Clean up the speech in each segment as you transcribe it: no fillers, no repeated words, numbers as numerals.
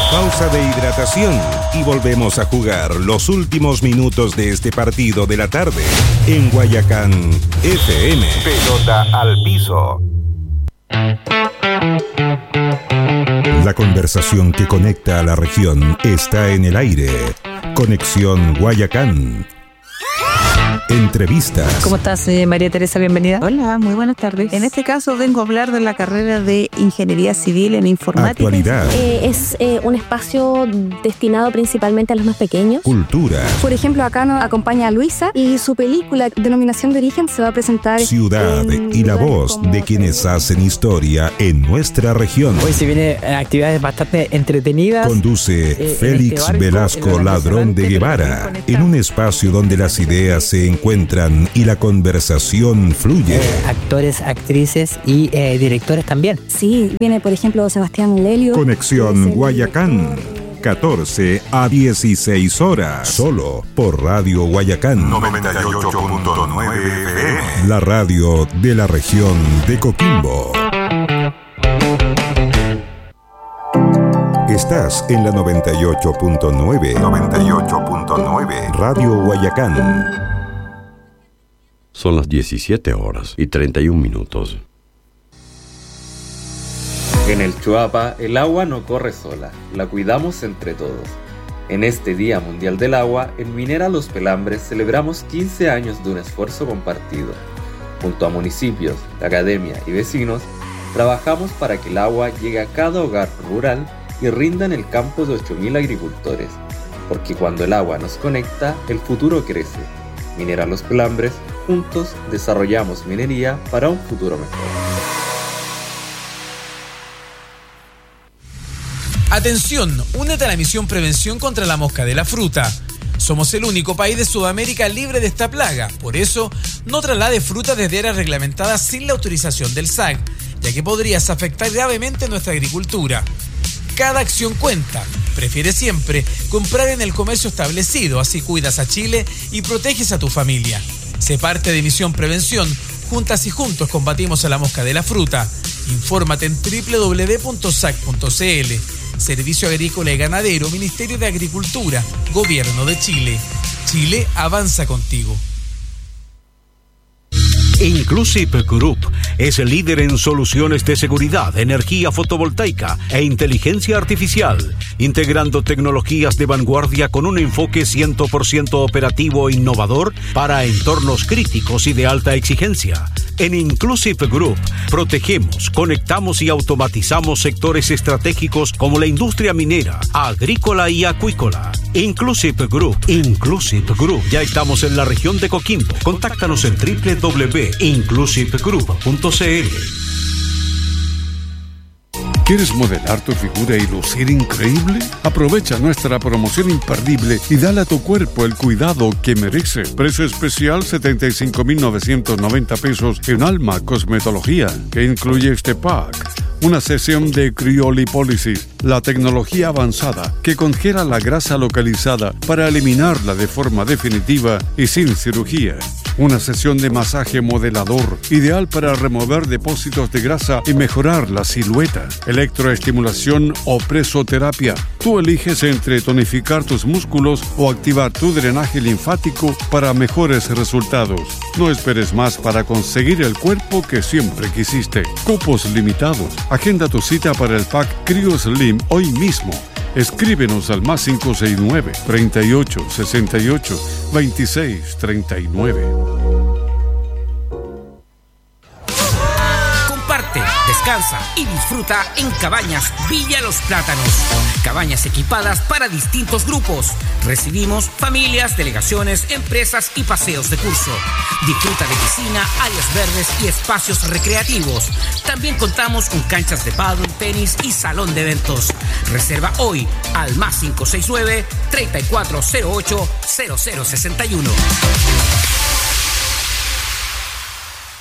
Pausa de hidratación y volvemos a jugar los últimos minutos de este partido de la tarde en Guayacán FM. Pelota al piso. La conversación que conecta a la región está en el aire. Conexión Guayacán. Entrevistas. ¿Cómo estás, María Teresa? Bienvenida. Hola, muy buenas tardes. En este caso vengo a hablar de la carrera de Ingeniería Civil en Informática. Actualidad. Es un espacio destinado principalmente a los más pequeños. Cultura. Por ejemplo, acá nos acompaña Luisa y su película Denominación de Origen se va a presentar. Ciudad y la voz de quienes hacen historia en nuestra región. Hoy se vienen actividades bastante entretenidas. Conduce Félix Velasco Ladrón de Guevara, en un espacio donde las ideas se encuentran y la conversación fluye. Actores, actrices y directores también. Sí, viene por ejemplo Sebastián Lelio. Conexión Guayacán, 14 a 16 horas, solo por Radio Guayacán 98.9 FM, la radio de la región de Coquimbo. Estás en la 98.9 Radio Guayacán. Son las 17 horas y 31 minutos. En el Chuapa, el agua no corre sola, la cuidamos entre todos. En este Día Mundial del Agua, en Minera Los Pelambres celebramos 15 años de un esfuerzo compartido. Junto a municipios, la academia y vecinos, trabajamos para que el agua llegue a cada hogar rural y rinda en el campo de 8.000 agricultores. Porque cuando el agua nos conecta, el futuro crece. Minera Los Pelambres, juntos desarrollamos minería para un futuro mejor. Atención, únete a la misión Prevención contra la Mosca de la Fruta. Somos el único país de Sudamérica libre de esta plaga. Por eso, no traslade fruta desde áreas reglamentadas sin la autorización del SAC, ya que podrías afectar gravemente nuestra agricultura. Cada acción cuenta. Prefiere siempre comprar en el comercio establecido, así cuidas a Chile y proteges a tu familia. Sé parte de Misión Prevención. Juntas y juntos combatimos a la mosca de la fruta. Infórmate en www.sac.cl. Servicio Agrícola y Ganadero, Ministerio de Agricultura, Gobierno de Chile. Chile avanza contigo. Inclusive Group es el líder en soluciones de seguridad, energía fotovoltaica e inteligencia artificial, integrando tecnologías de vanguardia con un enfoque 100% operativo e innovador para entornos críticos y de alta exigencia. En Inclusive Group protegemos, conectamos y automatizamos sectores estratégicos como la industria minera, agrícola y acuícola. Inclusive Group. Ya estamos en la región de Coquimbo. Contáctanos en www.inclusivegroup.cl. ¿Quieres modelar tu figura y lucir increíble? Aprovecha nuestra promoción imperdible y dale a tu cuerpo el cuidado que merece. Precio especial 75,990 pesos en Alma Cosmetología, que incluye este pack. Una sesión de criolipólisis, la tecnología avanzada que congela la grasa localizada para eliminarla de forma definitiva y sin cirugía. Una sesión de masaje modelador, ideal para remover depósitos de grasa y mejorar la silueta. Electroestimulación o presoterapia. Tú eliges entre tonificar tus músculos o activar tu drenaje linfático para mejores resultados. No esperes más para conseguir el cuerpo que siempre quisiste. Cupos limitados. Agenda tu cita para el pack Cryo Slim hoy mismo. Escríbenos al +569 38 68 26 39. Comparte, descansa y disfruta en Cabañas Villa Los Plátanos. Cabañas equipadas para distintos grupos. Recibimos familias, delegaciones, empresas y paseos de curso. Disfruta de piscina, áreas verdes y espacios recreativos. También contamos con canchas de pádel, tenis y salón de eventos. Reserva hoy al +569 3408 0061.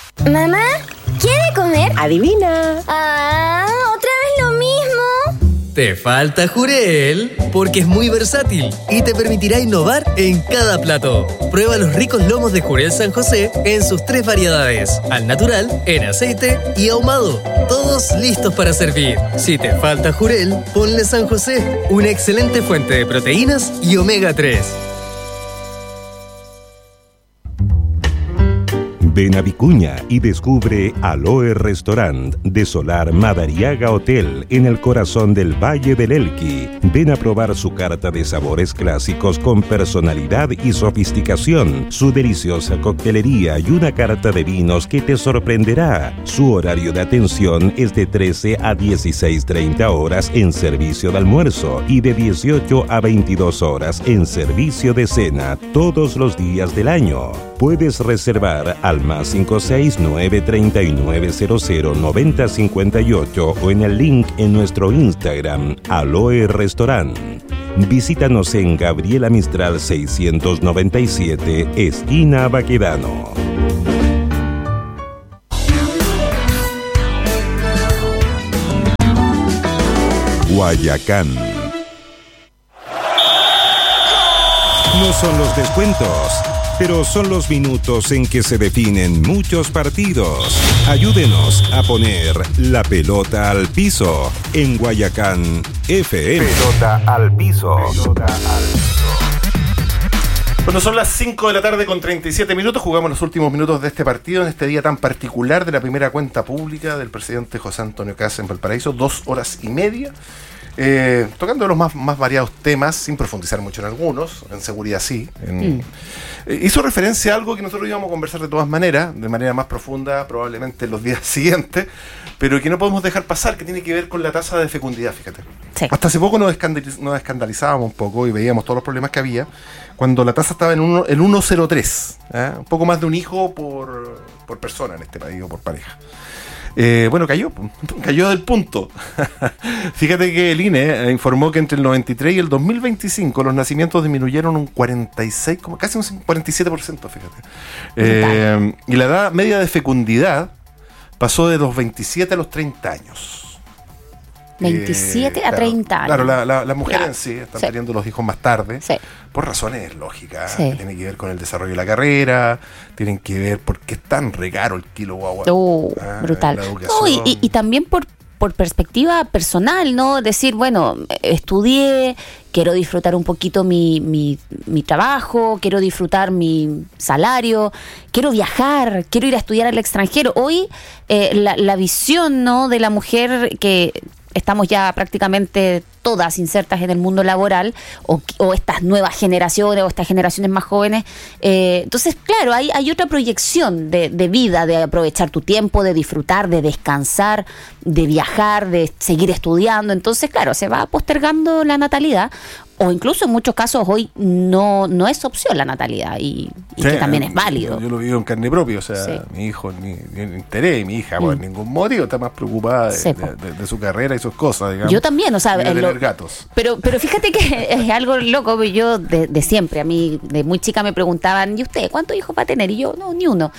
Mamá, ¿quiere comer? Adivina. ¿Otra vez lo mismo? Te falta jurel, porque es muy versátil y te permitirá innovar en cada plato. Prueba los ricos lomos de Jurel San José en sus 3 variedades: al natural, en aceite y ahumado. Todos listos para servir. Si te falta jurel, ponle San José, una excelente fuente de proteínas y omega 3. Ven a Vicuña y descubre Aloe Restaurant de Solar Madariaga Hotel en el corazón del Valle del Elqui. Ven a probar su carta de sabores clásicos con personalidad y sofisticación, su deliciosa coctelería y una carta de vinos que te sorprenderá. Su horario de atención es de 13 a 16:30 horas en servicio de almuerzo y de 18 a 22 horas en servicio de cena todos los días del año. Puedes reservar al más 569-3900-9058 o en el link en nuestro Instagram, Aloe Restaurant. Visítanos en Gabriela Mistral 697, esquina Baquedano. Guayacán. No son los descuentos, pero son los minutos en que se definen muchos partidos. Ayúdenos a poner la pelota al piso en Guayacán FM. Pelota al piso. Bueno, son las 5 de la tarde con 37 minutos. Jugamos los últimos minutos de este partido en este día tan particular de la primera cuenta pública del presidente José Antonio Kast en Valparaíso. 2 horas y media. Tocando los más variados temas, sin profundizar mucho en algunos, en seguridad sí. Hizo referencia a algo que nosotros íbamos a conversar de todas maneras, de manera más profunda, probablemente en los días siguientes, pero que no podemos dejar pasar, que tiene que ver con la tasa de fecundidad, fíjate. Sí. Hasta hace poco nos escandalizábamos un poco y veíamos todos los problemas que había, cuando la tasa estaba en 1,03, un poco más de un hijo por persona en este país o por pareja. Bueno, cayó del punto. Fíjate que el INE informó que entre el 93 y el 2025 los nacimientos disminuyeron un 46, casi un 47%, fíjate. Y la edad media de fecundidad pasó de los 27 a los 30 años. 27 a 30 años. Claro, las mujeres en sí están teniendo los hijos más tarde, por razones lógicas, que tienen que ver con el desarrollo de la carrera, tienen que ver por qué es tan recaro el kilo guagua. Brutal. Y también por perspectiva personal, ¿no? Decir, bueno, estudié, quiero disfrutar un poquito mi trabajo, quiero disfrutar mi salario, quiero viajar, quiero ir a estudiar al extranjero. Hoy la visión, ¿no?, de la mujer, que estamos ya prácticamente todas insertas en el mundo laboral, o estas nuevas generaciones, o estas generaciones más jóvenes. Entonces, claro, hay otra proyección de vida, de aprovechar tu tiempo, de disfrutar, de descansar, de viajar, de seguir estudiando. Entonces, claro, se va postergando la natalidad, o incluso en muchos casos hoy no es opción la natalidad, y que también es válido. Yo lo vivo en carne propia, o sea, mi hijo ni interés, y mi hija por ningún motivo está más preocupada de su carrera y sus cosas, digamos. Yo también, o sea, gatos. Pero fíjate que es algo loco. Yo de siempre, a mí de muy chica me preguntaban, ¿y usted cuántos hijos va a tener? Y yo, no, ni uno.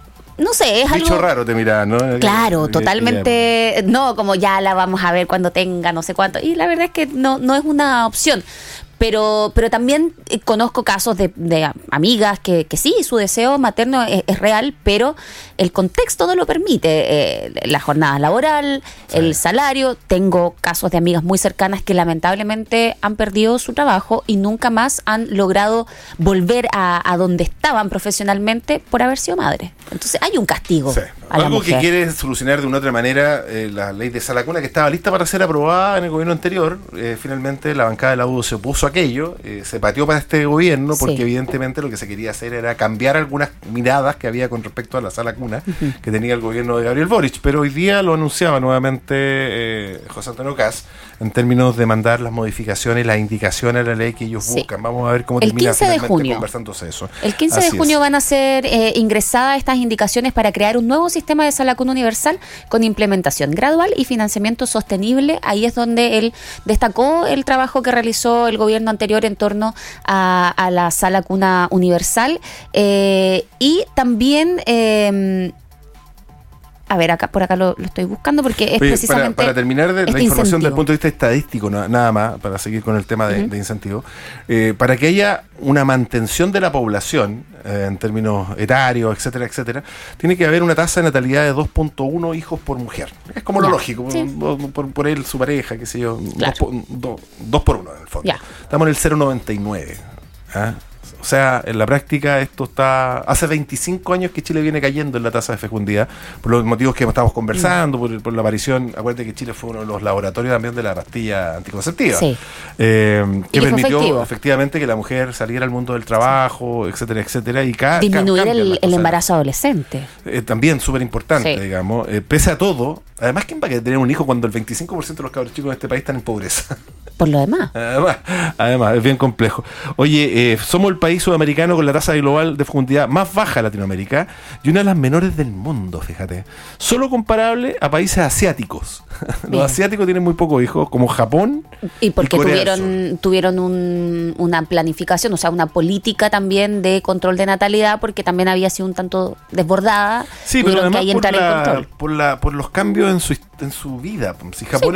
No sé, es algo... Bicho raro te miraba, ¿no? Claro, totalmente. No, como ya la vamos a ver cuando tenga no sé cuánto. Y la verdad es que no es una opción. Pero también conozco casos de amigas que sí, su deseo materno es real, pero el contexto no lo permite. La jornada laboral, el salario. Tengo casos de amigas muy cercanas que lamentablemente han perdido su trabajo y nunca más han logrado volver a donde estaban profesionalmente por haber sido madre. Entonces hay un castigo a la algo mujer. Que quiere solucionar de una otra manera la ley de sala cuna, que estaba lista para ser aprobada en el gobierno anterior. Finalmente la bancada de la UDO se opuso a aquello, se pateó para este gobierno porque evidentemente lo que se quería hacer era cambiar algunas miradas que había con respecto a la sala cuna que tenía el gobierno de Gabriel Boric, pero hoy día lo anunciaba nuevamente José Antonio Kast en términos de mandar las modificaciones, las indicaciones a la ley que ellos buscan. Vamos a ver cómo termina el 15 de junio conversándose eso. El 15 de junio van a ser ingresadas estas indicaciones para crear un nuevo sistema de sala cuna universal con implementación gradual y financiamiento sostenible. Ahí es donde él destacó el trabajo que realizó el gobierno anterior en torno a la sala cuna universal, y también A ver, por acá lo estoy buscando porque es precisamente... Para terminar de la información del punto de vista estadístico, nada más, para seguir con el tema de incentivos, para que haya una mantención de la población, en términos etarios, etcétera, etcétera, tiene que haber una tasa de natalidad de 2.1 hijos por mujer. Es como lo lógico, por él, su pareja, qué sé yo, 2 por 1 en el fondo. Estamos en el 0,99. O sea, en la práctica esto está... Hace 25 años que Chile viene cayendo en la tasa de fecundidad, por los motivos que estamos conversando, por la aparición... Acuérdate que Chile fue uno de los laboratorios también de la pastilla anticonceptiva, que permitió efectivamente que la mujer saliera al mundo del trabajo, etcétera, etcétera, y disminuir el embarazo adolescente. También súper importante, digamos. Pese a todo, además, ¿quién va a querer tener un hijo cuando el 25% de los cabros chicos de este país están en pobreza? Por lo demás. Además, es bien complejo. Oye, somos el país sudamericano con la tasa global de fecundidad más baja de Latinoamérica y una de las menores del mundo, fíjate. Solo comparable a países asiáticos. Los asiáticos tienen muy pocos hijos, como Japón. Y porque tuvieron una planificación, o sea, una política también de control de natalidad, porque también había sido un tanto desbordada. Sí, pero además por los cambios en su vida. Si Japón